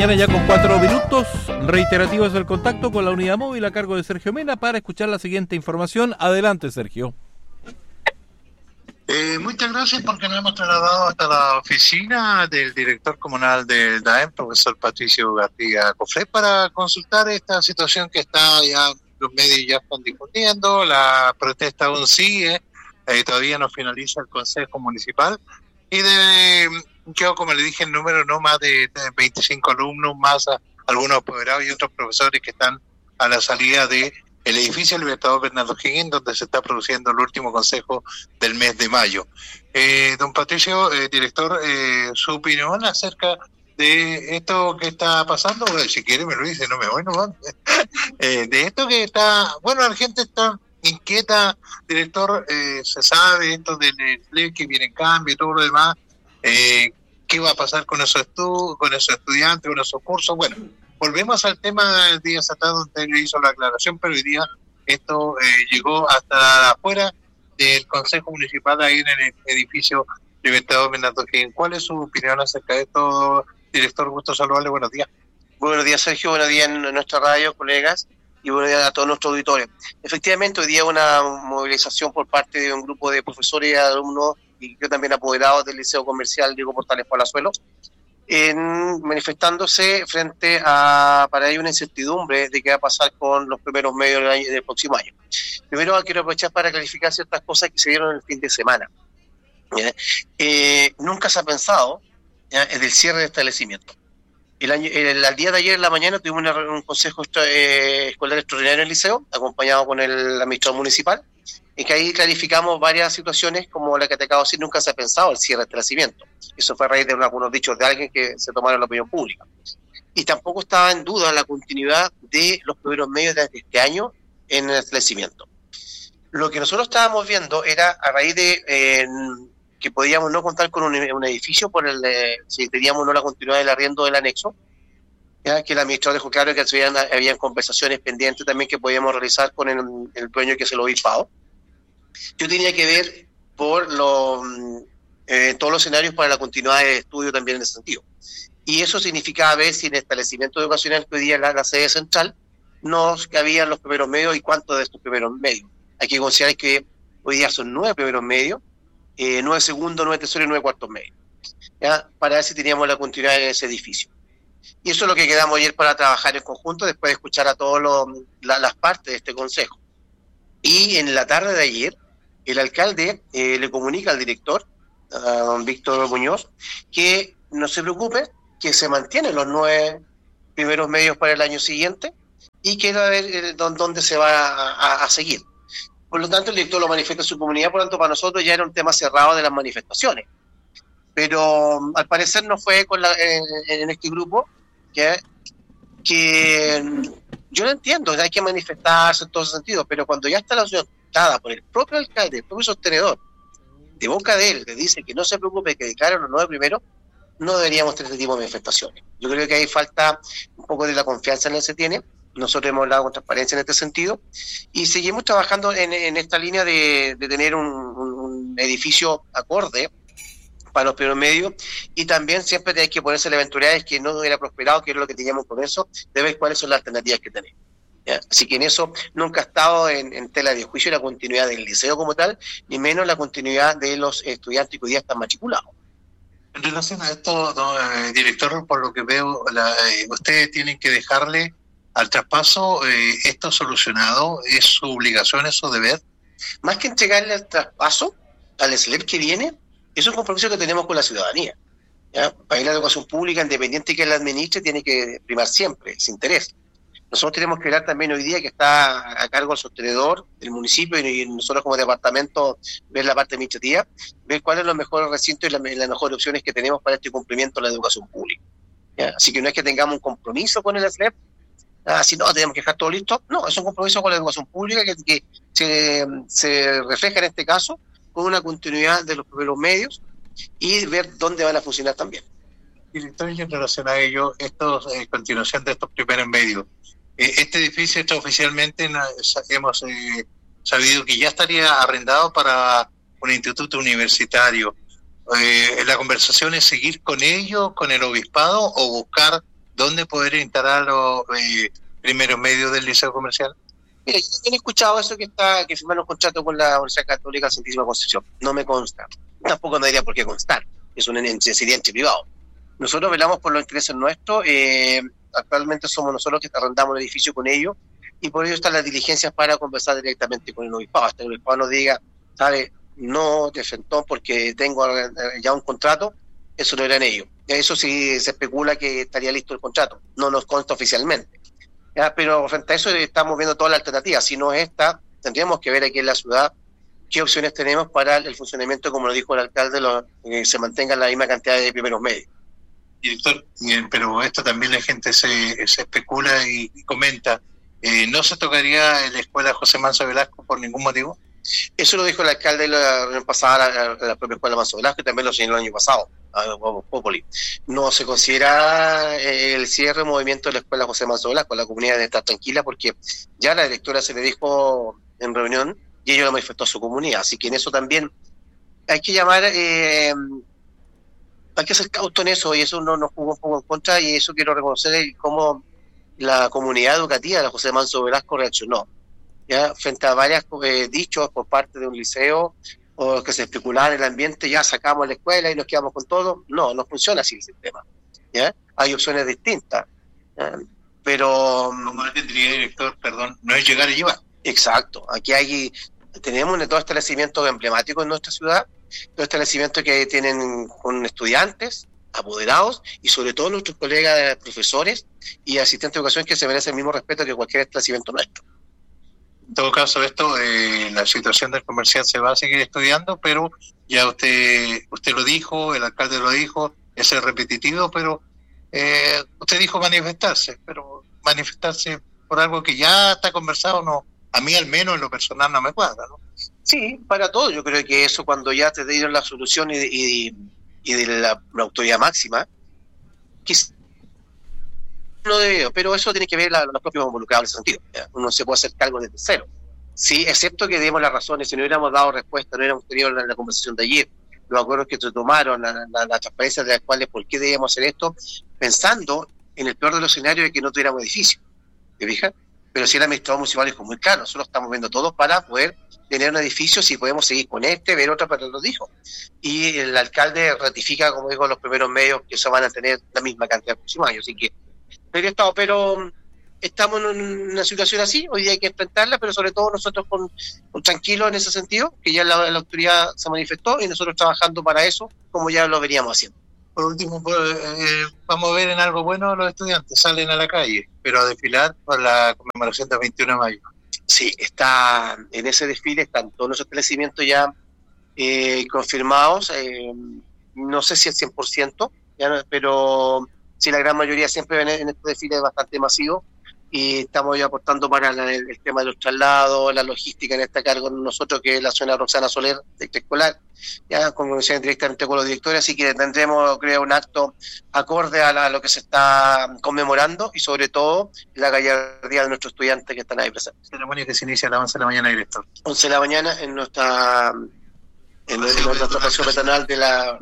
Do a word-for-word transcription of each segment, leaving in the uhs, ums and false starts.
Mañana ya con cuatro minutos, reiterativos del contacto con la unidad móvil a cargo de Sergio Mena para escuchar la siguiente información. Adelante, Sergio. Eh, muchas gracias porque nos hemos trasladado hasta la oficina del director comunal del D A E M, profesor Patricio García Cofré, para consultar esta situación que está ya, los medios ya están difundiendo, la protesta aún sigue, eh, todavía no finaliza el Consejo Municipal y de, yo como le dije, el número no más de, de veinticinco alumnos, más a, algunos apoderados y otros profesores que están a la salida de el edificio Libertador Bernardo Higgins, donde se está produciendo el último consejo del mes de mayo. Eh, don Patricio, eh, director, eh, su opinión acerca de esto que está pasando. Bueno, si quiere me lo dice, no me voy, no va. eh, de esto que está, bueno, la gente está inquieta, director, eh, se sabe esto del S L E que viene en cambio y todo lo demás. Eh, ¿Qué va a pasar con esos estudios, con esos estudiantes, con esos cursos? Bueno, volvemos al tema del día atrás donde le hizo la aclaración, pero hoy día esto eh, llegó hasta afuera del Consejo Municipal ahí en el edificio Libertador Bernardo Higgins. ¿Cuál es su opinión acerca de esto, director? Gusto saludarle, buenos días. Buenos días, Sergio, buenos días en nuestra radio, colegas, y buenos días a todos nuestros auditores. Efectivamente, hoy día una movilización por parte de un grupo de profesores y alumnos, y yo también apoderados del Liceo Comercial Diego Portales Palazuelo, en manifestándose frente a, para ello, una incertidumbre de qué va a pasar con los primeros medios del, año, del próximo año. Primero quiero aprovechar para clarificar ciertas cosas que se dieron el fin de semana. Eh, nunca se ha pensado ¿ya? en el cierre de establecimientos. El, año, el, el día de ayer en la mañana tuvimos una, un consejo eh, escolar extraordinario en el liceo, acompañado con el administrador municipal, en que ahí clarificamos varias situaciones como la que te acabo de decir. Nunca se ha pensado el cierre de establecimiento. Eso fue a raíz de algunos dichos de alguien que se tomaron en la opinión pública. Y tampoco estaba en duda la continuidad de los primeros medios de este año en el establecimiento. Lo que nosotros estábamos viendo era a raíz de eh, que podíamos no contar con un, un edificio por el eh, si teníamos no la continuidad del arriendo del anexo, ya que el administrador dejó claro que habían, habían conversaciones pendientes también que podíamos realizar con el, el dueño que es el obispado. Yo tenía que ver por lo, eh, todos los escenarios para la continuidad de estudio también en ese sentido. Y eso significaba ver si en el establecimiento educacional que hoy día la, la sede central nos cabían los primeros medios y cuántos de estos primeros medios. Hay que considerar que hoy día son nueve primeros medios, eh, nueve segundos, nueve terceros y nueve cuartos medios, ¿ya? Para ver si teníamos la continuidad en ese edificio. Y eso es lo que quedamos ayer para trabajar en conjunto después de escuchar a todas la, las partes de este consejo. Y en la tarde de ayer, el alcalde eh, le comunica al director, a don Víctor Muñoz, que no se preocupe, que se mantienen los nueve primeros medios para el año siguiente y que va a ver eh, dónde se va a, a, a seguir. Por lo tanto, el director lo manifiesta en su comunidad, por lo tanto, para nosotros ya era un tema cerrado de las manifestaciones. Pero al parecer no fue con la, en, en este grupo, que, que yo lo entiendo, hay que manifestarse en todo sentido, pero cuando ya está la opción dada por el propio alcalde, el propio sostenedor, de boca de él, que dice que no se preocupe, que declaren los nueve primeros, no deberíamos tener este tipo de manifestaciones. Yo creo que ahí falta un poco de la confianza en el que se tiene. Nosotros hemos hablado con transparencia en este sentido y seguimos trabajando en, en esta línea de, de tener un, un edificio acorde para los primeros medios, y también siempre hay que ponerse la eventualidad de que no hubiera prosperado, que es lo que teníamos con eso, de ver cuáles son las alternativas que tenemos. ¿Ya? Así que en eso nunca ha estado en, en tela de juicio la continuidad del liceo como tal, ni menos la continuidad de los estudiantes que hoy día están matriculados. En relación a esto, no, eh, director, por lo que veo, la, eh, ustedes tienen que dejarle al traspaso eh, esto solucionado. ¿Es su obligación, es su deber? Más que entregarle al traspaso, al S L E P que viene, es un compromiso que tenemos con la ciudadanía. ¿Ya? Para ir a la educación pública, independiente que la administre, tiene que primar siempre ese interés. Nosotros tenemos que ver también hoy día que está a cargo del sostenedor del municipio y nosotros como departamento ver la parte administrativa, ver cuáles son los mejores recintos y las, las mejores opciones que tenemos para este cumplimiento de la educación pública. ¿Ya? Así que no es que tengamos un compromiso con el S L E P, ah, si no, tenemos que dejar todo listo. No, es un compromiso con la educación pública que, que se, se refleja en este caso con una continuidad de los primeros medios y ver dónde van a funcionar también. Director, en relación a ello, esto, eh, continuación de estos primeros medios, eh, este edificio está oficialmente, en, hemos eh, sabido que ya estaría arrendado para un instituto universitario. Eh, ¿La conversación es seguir con ellos, con el obispado, o buscar dónde poder instalar los eh, primeros medios del liceo comercial? Mira, yo también he escuchado eso que está que firmaron un contrato con la Universidad Católica Santísima Concepción. No me consta. Tampoco no diría por qué constar. Es un ente, sería ente privado. Nosotros velamos por los intereses nuestros. Eh, actualmente somos nosotros que arrendamos el edificio con ellos y por ello están las diligencias para conversar directamente con el obispado. Hasta que el obispado nos diga, ¿sabe? No te enfrentó porque tengo ya un contrato, eso no era en ello. Eso sí se especula que estaría listo el contrato. No nos consta oficialmente. ¿Ya? Pero frente a eso estamos viendo todas las alternativas. Si no es esta, tendríamos que ver aquí en la ciudad qué opciones tenemos para el funcionamiento, como lo dijo el alcalde, lo, que se mantenga la misma cantidad de primeros medios. Director, pero esto también la gente se, se especula y, y comenta, eh, ¿no se tocaría en la escuela José Manso Velasco por ningún motivo? Eso lo dijo el alcalde la reunión pasada, la, la, la propia escuela Manso Velasco, y también lo señaló el año pasado. No se considera el cierre o movimiento de la escuela José Manso Velasco. La comunidad debe estar tranquila porque ya la directora se le dijo en reunión y ello lo manifestó a su comunidad. Así que en eso también hay que llamar, eh, hay que ser cauto en eso, y eso no nos jugó un poco en contra, y eso quiero reconocer cómo la comunidad educativa de la José Manso Velasco reaccionó, ya frente a varios eh, dichos por parte de un liceo o que se especulaba en el ambiente. Ya sacamos la escuela y nos quedamos con todo. No, no funciona así el sistema, ¿ya? Hay opciones distintas, ¿ya? Pero como le tendría, director, perdón, no es llegar y llevar. Exacto, aquí hay tenemos dos establecimientos emblemáticos en nuestra ciudad, dos establecimientos que tienen con estudiantes, apoderados y sobre todo nuestros colegas profesores y asistentes de educación que se merecen el mismo respeto que cualquier establecimiento nuestro. En todo caso, esto, eh, la situación del comercial se va a seguir estudiando, pero ya usted usted lo dijo, el alcalde lo dijo, es repetitivo, pero eh, usted dijo manifestarse, pero manifestarse por algo que ya está conversado, no, a mí al menos en lo personal no me cuadra, ¿no? Sí, para todo, yo creo que eso cuando ya te dieron la solución y, y, y de la, la autoridad máxima, quizás no debe, pero eso tiene que ver la, los propios involucrados en ese sentido, ¿ya? Uno se puede hacer cargo desde cero, sí, excepto que demos las razones. Si no hubiéramos dado respuesta, no hubiéramos tenido la, la conversación de ayer, los acuerdos que se tomaron, la, la, la transparencia de las cuales, por qué debíamos hacer esto, pensando en el peor de los escenarios de que no tuviéramos edificio, ¿te fijas? Pero si el administrador municipal dijo muy claro, nosotros estamos viendo todos para poder tener un edificio, si podemos seguir con este, ver otra, pero lo dijo. Y el alcalde ratifica, como digo, los primeros medios que se van a tener la misma cantidad el próximo año, así que Estado, pero estamos en una situación así, hoy día hay que enfrentarla, pero sobre todo nosotros con, con tranquilos en ese sentido, que ya la, la autoridad se manifestó y nosotros trabajando para eso, como ya lo veníamos haciendo. Por último, eh, vamos a ver en algo bueno, los estudiantes salen a la calle, pero a desfilar por la conmemoración del veintiuno de mayo. Sí, está en ese desfile, están todos los establecimientos ya eh, confirmados, eh, no sé si al cien por ciento, ya, pero sí, la gran mayoría siempre ven en este desfile bastante masivo, y estamos ya aportando para la, el, el tema de los traslados, la logística en este cargo nosotros, que es la zona Roxana Soler de escolar, ya con conversación directamente con los directores, así que tendremos, creo, un acto acorde a, la, a lo que se está conmemorando y sobre todo la gallardía de nuestros estudiantes que están ahí presentes. Ceremonia que se inicia a las once de la mañana, director. once de la mañana en nuestra en, en nuestra pasión peatonal de la,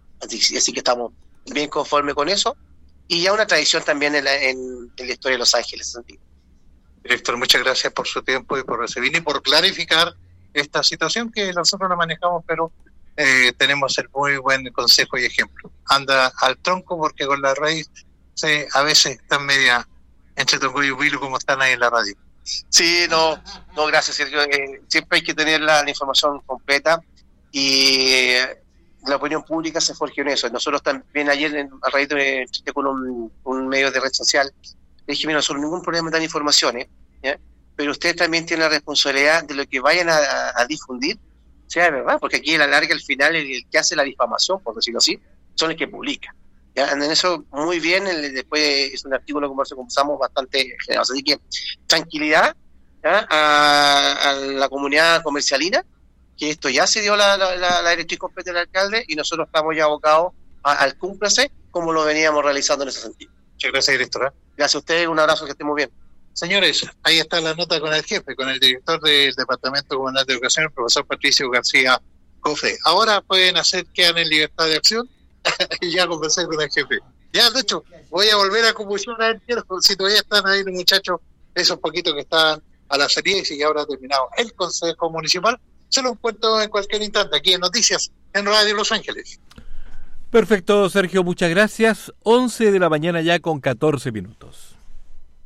así que estamos bien conformes con eso. Y ya una tradición también en la, en, en la historia de Los Ángeles. Director, muchas gracias por su tiempo y por recibir y por clarificar esta situación que nosotros la manejamos, pero eh, tenemos el muy buen consejo y ejemplo. Anda al tronco porque con la raíz se, a veces están media entre tronco y huilo como están ahí en la radio. Sí, no, no gracias, Sergio. Eh, siempre hay que tener la, la información completa y... Eh, la opinión pública se forjó en eso. Nosotros también ayer, en, a raíz de con un, un medio de red social, le dije, mira, nosotros ningún problema de dar informaciones, ¿ya? Pero ustedes también tienen la responsabilidad de lo que vayan a, a, a difundir, sea verdad, porque aquí a la larga, al final, el, el que hace la difamación, por decirlo así, son el que publica. ¿Ya? En eso muy bien, el, después es un artículo como comenzamos bastante generoso. Así que tranquilidad, ¿ya? A, a la comunidad comercialina, que esto ya se dio la, la, la, la directriz completa del alcalde y nosotros estamos ya abocados a, al cúmplice como lo veníamos realizando en ese sentido. Muchas gracias, directora. Gracias a ustedes, un abrazo, que estén muy bien. Señores, ahí está la nota con el jefe, con el director del Departamento Comunal de Educación, el profesor Patricio García Cofre. Ahora pueden hacer, quedan en libertad de acción y ya conversé con el jefe. Ya, de hecho, voy a volver a Confusión a ver si todavía están ahí los muchachos, esos poquitos que estaban a la salida y si ya habrá terminado el Consejo Municipal. Se lo encuentro en cualquier instante aquí en Noticias en Radio Los Ángeles. Perfecto, Sergio, muchas gracias. once de la mañana ya con catorce minutos.